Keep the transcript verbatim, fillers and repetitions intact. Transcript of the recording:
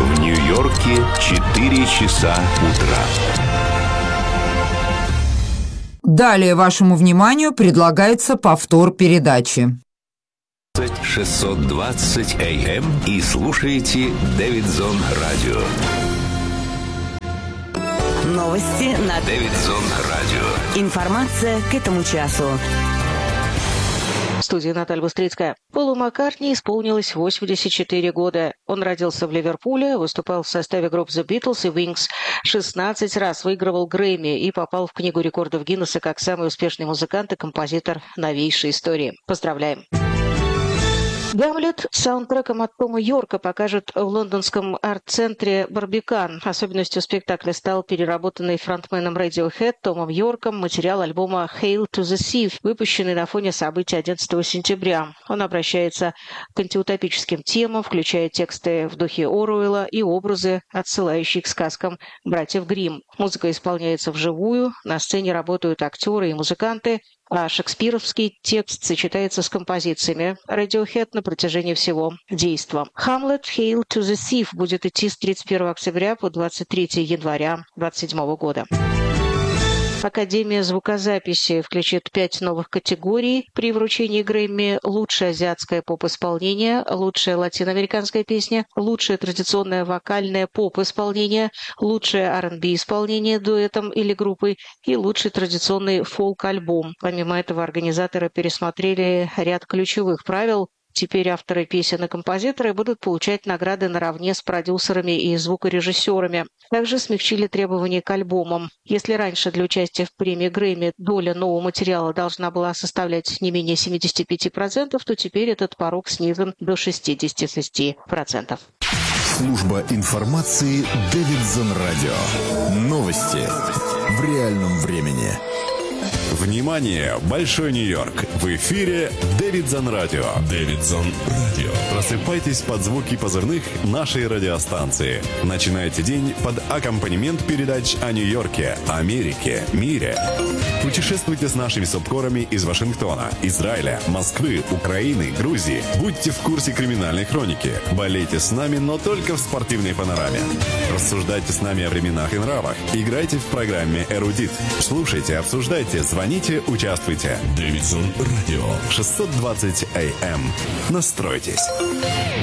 В Нью-Йорке четыре часа утра. Далее вашему вниманию предлагается повтор передачи. шестьсот двадцать эй эм и слушаете Дэвидсон Радио. Новости на Дэвидсон Радио. Информация к этому часу. В студии Наталья Быстрицкая. Полу Маккартни исполнилось восемьдесят четыре года. Он родился в Ливерпуле, выступал в составе групп The Beatles и Wings, шестнадцать раз выигрывал Грэмми и попал в Книгу рекордов Гиннесса как самый успешный музыкант и композитор новейшей истории. Поздравляем! «Гамлет» с саундтреком от Тома Йорка покажет в лондонском арт-центре «Барбикан». Особенностью спектакля стал переработанный фронтменом Radiohead Томом Йорком материал альбома «Hail to the Thief», выпущенный на фоне событий одиннадцатого сентября. Он обращается к антиутопическим темам, включая тексты в духе Оруэлла и образы, отсылающие к сказкам братьев Гримм. Музыка исполняется вживую, на сцене работают актеры и музыканты, а шекспировский текст сочетается с композициями Radiohead на протяжении всего действа. «Hamlet Hail to the Thief» будет идти с тридцать первого октября по двадцать третьего января две тысячи двадцать седьмого года. Академия звукозаписи включит пять новых категорий при вручении Грэмми: лучшее азиатское поп-исполнение, лучшая латиноамериканская песня, лучшее традиционное вокальное поп-исполнение, лучшее ар энд би-исполнение дуэтом или группой и лучший традиционный фолк-альбом. Помимо этого, организаторы пересмотрели ряд ключевых правил. Теперь авторы песен и композиторы будут получать награды наравне с продюсерами и звукорежиссерами. Также смягчили требования к альбомам. Если раньше для участия в премии Грэмми доля нового материала должна была составлять не менее семьдесят пять процентов, то теперь этот порог снизен до шестьдесят шесть процентов. Служба информации Дэвидсон Радио. Новости в реальном времени. Внимание! Большой Нью-Йорк! В эфире Дэвидсон Радио. Дэвидсон Радио. Просыпайтесь под звуки позывных нашей радиостанции. Начинайте день под аккомпанемент передач о Нью-Йорке, Америке, мире. Путешествуйте с нашими субкорами из Вашингтона, Израиля, Москвы, Украины, Грузии. Будьте в курсе криминальной хроники. Болейте с нами, но только в спортивной панораме. Рассуждайте с нами о временах и нравах. Играйте в программе «Эрудит». Слушайте, обсуждайте, звоните, участвуйте. Дэвидсон Радио. шестьсот двадцать эй эм. Настройтесь.